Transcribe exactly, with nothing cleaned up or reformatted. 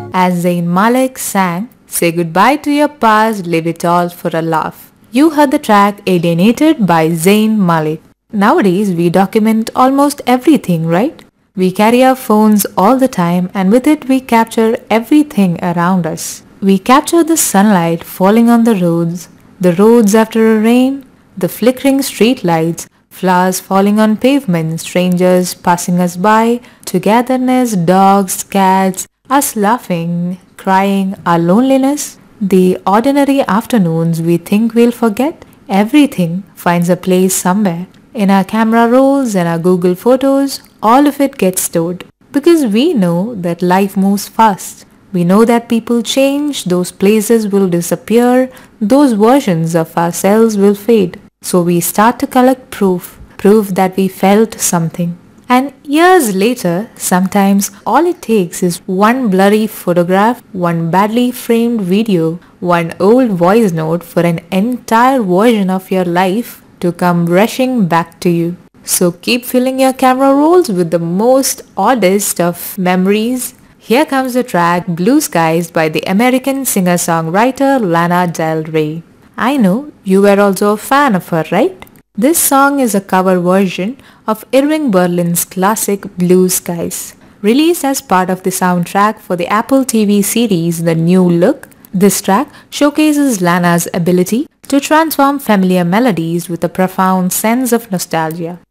as Zayn Malik sang Say Goodbye to Your Past, Leave It All for a Laugh. You heard the track Alienated by Zayn Malik. Nowadays, we document almost everything, right? We carry our phones all the time and with it we capture everything around us. We capture the sunlight falling on the roads, the roads after a rain, the flickering street lights, flowers falling on pavements, strangers passing us by, togetherness, dogs, cats, us laughing, crying, our loneliness. The ordinary afternoons we think we'll forget. Everything finds a place somewhere. In our camera rolls and our Google photos, all of it gets stored. Because we know that life moves fast. We know that people change, those places will disappear, those versions of ourselves will fade. So we start to collect proof, proof that we felt something. And years later, sometimes all it takes is one blurry photograph, one badly framed video, one old voice note for an entire version of your life to come rushing back to you. So keep filling your camera rolls with the most oddest of memories. Here comes the track Blue Skies by the American singer-songwriter Lana Del Rey. I know you were also a fan of her, right? This song is a cover version of Irving Berlin's classic Blue Skies. Released as part of the soundtrack for the Apple T V series The New Look, this track showcases Lana's ability to transform familiar melodies with a profound sense of nostalgia.